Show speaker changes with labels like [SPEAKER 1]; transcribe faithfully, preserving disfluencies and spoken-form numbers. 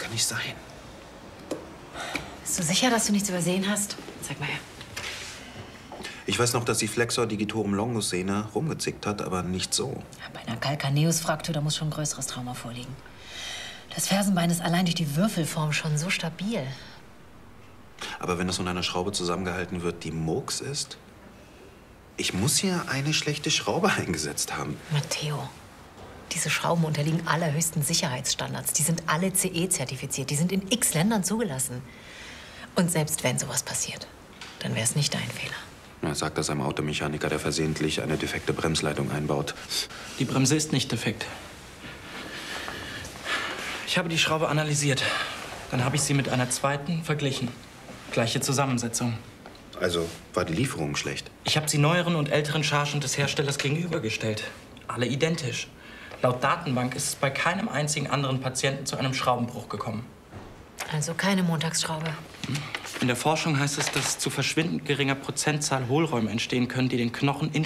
[SPEAKER 1] kann nicht sein.
[SPEAKER 2] Bist du sicher, dass du nichts übersehen hast? Zeig mal her.
[SPEAKER 1] Ich weiß noch, dass die Flexor Digitorum Longus Sehne rumgezickt hat, aber nicht so.
[SPEAKER 2] Ja, bei einer Calcaneus-Fraktur, da muss schon ein größeres Trauma vorliegen. Das Fersenbein ist allein durch die Würfelform schon so stabil.
[SPEAKER 1] Aber wenn das von einer Schraube zusammengehalten wird, die Murks ist? Ich muss hier eine schlechte Schraube eingesetzt haben.
[SPEAKER 2] Matteo, diese Schrauben unterliegen allerhöchsten Sicherheitsstandards. Die sind alle C E-zertifiziert. Die sind in x Ländern zugelassen. Und selbst wenn sowas passiert, dann wäre es nicht dein Fehler.
[SPEAKER 1] Na, sag das einem Automechaniker, der versehentlich eine defekte Bremsleitung einbaut.
[SPEAKER 3] Die Bremse ist nicht defekt. Ich habe die Schraube analysiert. Dann habe ich sie mit einer zweiten verglichen. Gleiche Zusammensetzung.
[SPEAKER 1] Also war die Lieferung schlecht?
[SPEAKER 3] Ich habe sie neueren und älteren Chargen des Herstellers gegenübergestellt. Alle identisch. Laut Datenbank ist es bei keinem einzigen anderen Patienten zu einem Schraubenbruch gekommen.
[SPEAKER 2] Also keine Montagsschraube.
[SPEAKER 3] In der Forschung heißt es, dass zu verschwindend geringer Prozentzahl Hohlräume entstehen können, die den Knochen in